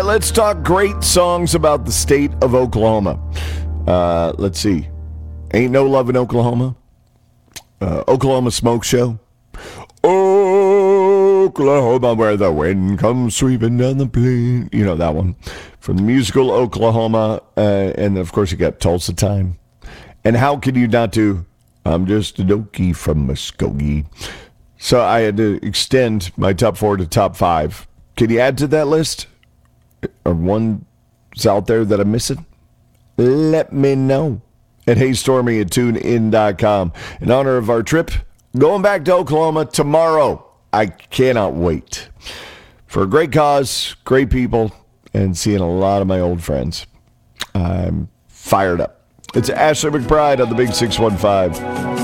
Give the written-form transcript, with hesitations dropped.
let's talk great songs about the state of Oklahoma. Let's see. Ain't No Love in Oklahoma. Oklahoma Smoke Show. Oklahoma, where the wind comes sweeping down the plain. You know that one. From the musical Oklahoma. And, of course, you got Tulsa Time. And how could you not do I'm Just a Dokey from Muskogee? So I had to extend my top 4 to top 5. Can you add to that list? Or one's out there that I'm missing? Let me know at HeyStormy at TuneIn.com. In honor of our trip, going back to Oklahoma tomorrow. I cannot wait. For a great cause, great people, and seeing a lot of my old friends. I'm fired up. It's Ashley McBride on the Big 615.